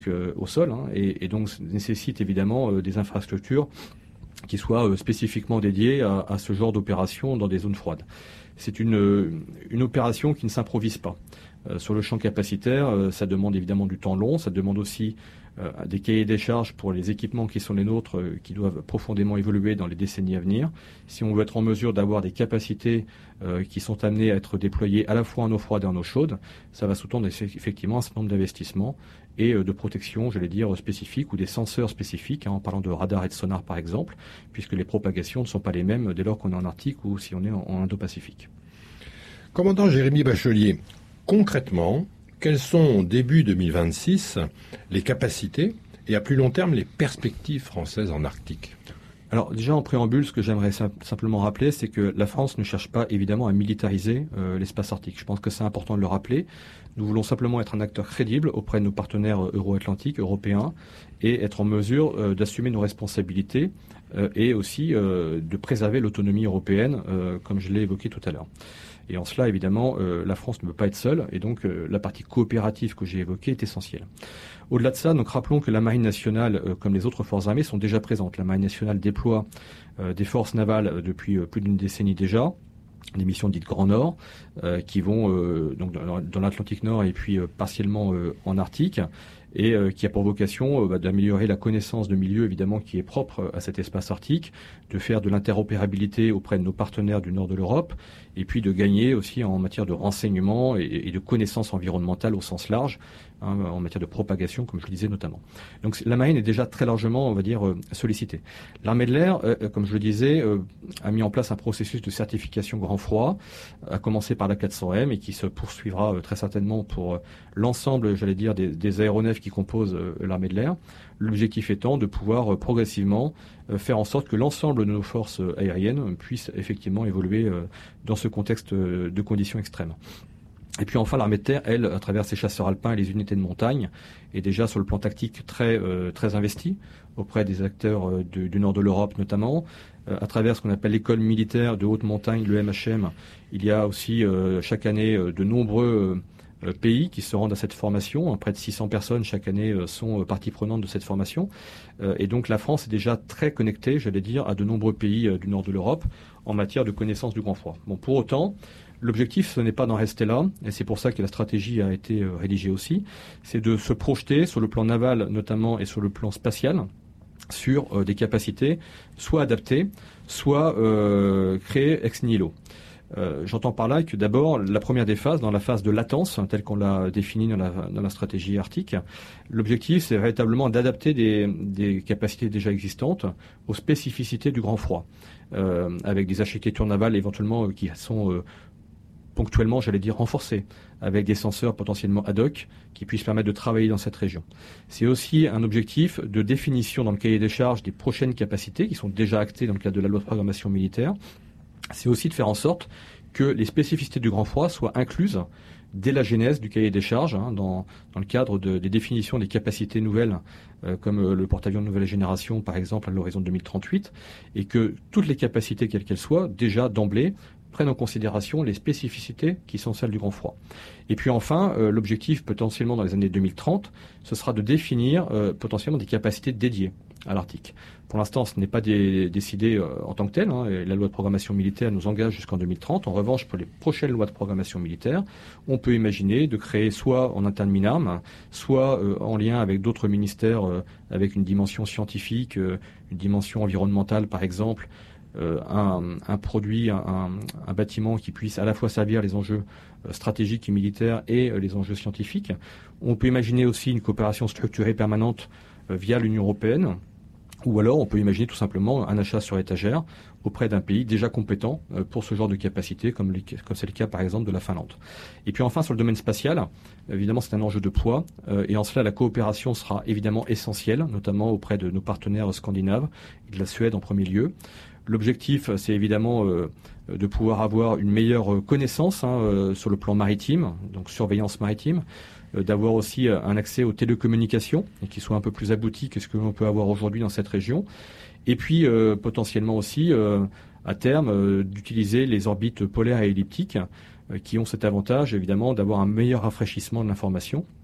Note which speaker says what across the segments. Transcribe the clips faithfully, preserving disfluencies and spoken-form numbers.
Speaker 1: euh, au sol, hein, et, et donc nécessite évidemment euh, des infrastructures qui soient euh, spécifiquement dédiées à, à ce genre d'opération dans des zones froides. C'est une, une opération qui ne s'improvise pas. Euh, sur le champ capacitaire, euh, ça demande évidemment du temps long, ça demande aussi euh, des cahiers des charges pour les équipements qui sont les nôtres, euh, qui doivent profondément évoluer dans les décennies à venir. Si on veut être en mesure d'avoir des capacités euh, qui sont amenées à être déployées à la fois en eau froide et en eau chaude, ça va sous-tendre effectivement un certain nombre d'investissements et euh, de protection, j'allais dire, spécifiques ou des senseurs spécifiques, hein, en parlant de radar et de sonar par exemple, puisque les propagations ne sont pas les mêmes dès lors qu'on est en Arctique ou si on est en, en Indo-Pacifique.
Speaker 2: Commandant Jérémy Bachelier, concrètement, quelles sont, début deux mille vingt-six, les capacités et à plus long terme les perspectives françaises en Arctique ?
Speaker 1: Alors déjà en préambule, ce que j'aimerais sim- simplement rappeler, c'est que la France ne cherche pas évidemment à militariser euh, l'espace arctique. Je pense que c'est important de le rappeler. Nous voulons simplement être un acteur crédible auprès de nos partenaires euro-atlantiques, européens, et être en mesure euh, d'assumer nos responsabilités euh, et aussi euh, de préserver l'autonomie européenne, euh, comme je l'ai évoqué tout à l'heure. Et en cela, évidemment, euh, la France ne peut pas être seule, et donc euh, la partie coopérative que j'ai évoquée est essentielle. Au-delà de ça, donc rappelons que la Marine nationale, euh, comme les autres forces armées, sont déjà présentes. La Marine nationale déploie euh, des forces navales euh, depuis euh, plus d'une décennie déjà, des missions dites Grand Nord, euh, qui vont euh, donc dans, dans l'Atlantique Nord et puis euh, partiellement euh, en Arctique, et euh, qui a pour vocation euh, bah, d'améliorer la connaissance de milieu évidemment qui est propre à cet espace arctique, de faire de l'interopérabilité auprès de nos partenaires du nord de l'Europe, et puis de gagner aussi en matière de renseignement et, et de connaissances environnementales au sens large, hein, en matière de propagation, comme je le disais notamment. Donc la marine est déjà très largement, on va dire, euh, sollicitée. L'armée de l'air, euh, comme je le disais, euh, a mis en place un processus de certification grand froid, à commencer par la quatre cents M et qui se poursuivra euh, très certainement pour euh, l'ensemble, j'allais dire, des, des aéronefs qui composent euh, l'armée de l'air. L'objectif étant de pouvoir euh, progressivement euh, faire en sorte que l'ensemble de nos forces euh, aériennes puissent effectivement évoluer euh, dans ce contexte euh, de conditions extrêmes. Et puis enfin, l'armée de terre, elle, à travers ses chasseurs alpins et les unités de montagne, est déjà sur le plan tactique très euh, très investie auprès des acteurs euh, du, du nord de l'Europe notamment. Euh, à travers ce qu'on appelle l'école militaire de haute montagne, le M H M, il y a aussi euh, chaque année euh, de nombreux euh, pays qui se rendent à cette formation. Près de six cents personnes chaque année euh, sont euh, partie prenante de cette formation. Euh, et donc la France est déjà très connectée, j'allais dire, à de nombreux pays euh, du nord de l'Europe en matière de connaissance du grand froid. Bon, pour autant, l'objectif, ce n'est pas d'en rester là, et c'est pour ça que la stratégie a été euh, rédigée aussi, c'est de se projeter sur le plan naval notamment et sur le plan spatial, sur euh, des capacités soit adaptées, soit euh, créées ex nihilo. Euh, j'entends par là que d'abord, la première des phases, dans la phase de latence, hein, telle qu'on l'a définie dans la, dans la stratégie arctique, l'objectif, c'est véritablement d'adapter des, des capacités déjà existantes aux spécificités du grand froid, euh, avec des architectures navales éventuellement euh, qui sont euh, ponctuellement, j'allais dire, renforcées, avec des senseurs potentiellement ad hoc qui puissent permettre de travailler dans cette région. C'est aussi un objectif de définition dans le cahier des charges des prochaines capacités qui sont déjà actées dans le cadre de la loi de programmation militaire. C'est aussi de faire en sorte que les spécificités du grand froid soient incluses dès la genèse du cahier des charges, hein, dans, dans le cadre de, des définitions des capacités nouvelles, euh, comme euh, le porte-avions de nouvelle génération, par exemple, à l'horizon deux mille trente-huit, et que toutes les capacités, quelles qu'elles soient, déjà d'emblée, prennent en considération les spécificités qui sont celles du grand froid. Et puis enfin, euh, l'objectif potentiellement dans les années deux mille trente, ce sera de définir euh, potentiellement des capacités dédiées à l'Arctique. Pour l'instant, ce n'est pas des, décidé euh, en tant que tel, hein, et la loi de programmation militaire nous engage jusqu'en deux mille trente. En revanche, pour les prochaines lois de programmation militaire, on peut imaginer de créer soit en interne Minarme, soit euh, en lien avec d'autres ministères, euh, avec une dimension scientifique, euh, une dimension environnementale par exemple, Euh, un, un produit, un, un bâtiment qui puisse à la fois servir les enjeux euh, stratégiques et militaires et euh, les enjeux scientifiques. On peut imaginer aussi une coopération structurée permanente euh, via l'Union européenne, ou alors on peut imaginer tout simplement un achat sur étagère auprès d'un pays déjà compétent euh, pour ce genre de capacité, comme, les, comme c'est le cas par exemple de la Finlande. Et puis enfin sur le domaine spatial, évidemment c'est un enjeu de poids, euh, et en cela la coopération sera évidemment essentielle, notamment auprès de nos partenaires scandinaves et de la Suède en premier lieu. L'objectif, c'est évidemment euh, de pouvoir avoir une meilleure connaissance hein, euh, sur le plan maritime, donc surveillance maritime, euh, d'avoir aussi euh, un accès aux télécommunications et qui soit un peu plus abouti que ce que l'on peut avoir aujourd'hui dans cette région. Et puis euh, potentiellement aussi, euh, à terme, euh, d'utiliser les orbites polaires et elliptiques euh, qui ont cet avantage évidemment d'avoir un meilleur rafraîchissement de l'information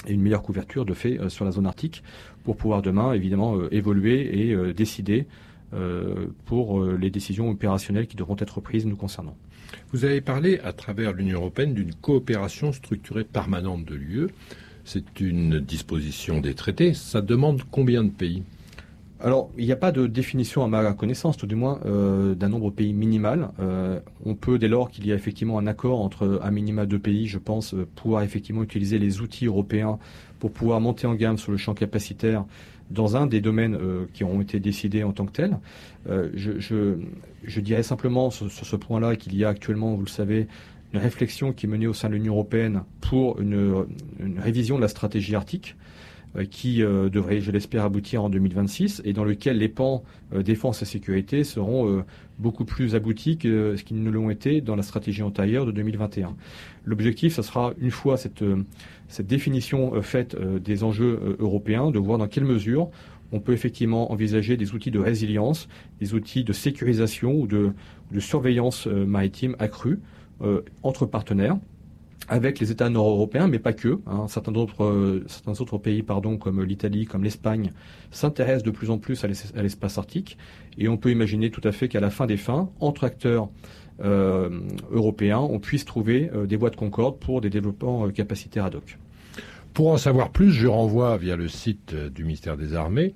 Speaker 1: et une meilleure couverture de fait euh, sur la zone arctique pour pouvoir demain évidemment euh, évoluer et euh, décider euh, pour euh, les décisions opérationnelles qui devront être prises nous concernant.
Speaker 2: Vous avez parlé à travers l'Union européenne d'une coopération structurée permanente de l'U E. C'est une disposition des traités. Ça demande combien de pays ?
Speaker 1: Alors, il n'y a pas de définition à ma connaissance, tout du moins, euh, d'un nombre de pays minimal. Euh, on peut, dès lors qu'il y a effectivement un accord entre à minima deux pays, je pense, euh, pouvoir effectivement utiliser les outils européens pour pouvoir monter en gamme sur le champ capacitaire dans un des domaines euh, qui auront été décidés en tant que tels. Euh, je, je, je dirais simplement sur, sur ce point-là qu'il y a actuellement, vous le savez, une réflexion qui est menée au sein de l'Union européenne pour une, une révision de la stratégie arctique, qui euh, devrait, je l'espère, aboutir en deux mille vingt-six et dans lequel les pans euh, défense et sécurité seront euh, beaucoup plus aboutis que ce qu'ils ne l'ont été dans la stratégie antérieure de deux mille vingt et un. L'objectif, ce sera, une fois cette, euh, cette définition euh, faite euh, des enjeux euh, européens, de voir dans quelle mesure on peut effectivement envisager des outils de résilience, des outils de sécurisation ou de, de surveillance euh, maritime accrue euh, entre partenaires, avec les États nord-européens, mais pas que. Hein. Certains, autres, euh, certains autres pays, pardon, comme l'Italie, comme l'Espagne, s'intéressent de plus en plus à, l'es- à l'espace arctique. Et on peut imaginer tout à fait qu'à la fin des fins, entre acteurs euh, européens, on puisse trouver euh, des voies de concorde pour des développements euh, capacitaires ad hoc.
Speaker 2: Pour en savoir plus, je renvoie via le site du ministère des Armées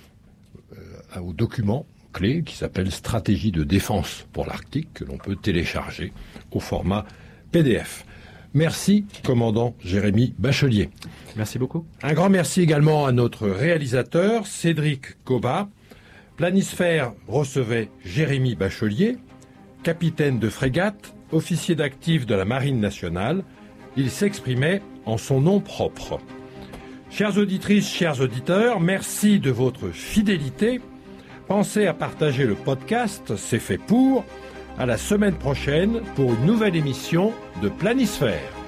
Speaker 2: euh, au document clé qui s'appelle « Stratégie de défense pour l'Arctique » que l'on peut télécharger au format P D F. Merci, commandant Jérémy Bachelier.
Speaker 1: Merci beaucoup.
Speaker 2: Un grand merci également à notre réalisateur, Cédric Cobat. Planisphère recevait Jérémy Bachelier, capitaine de frégate, officier d'actif de la Marine nationale. Il s'exprimait en son nom propre. Chères auditrices, chers auditeurs, merci de votre fidélité. Pensez à partager le podcast, c'est fait pour. À la semaine prochaine pour une nouvelle émission de Planisphère.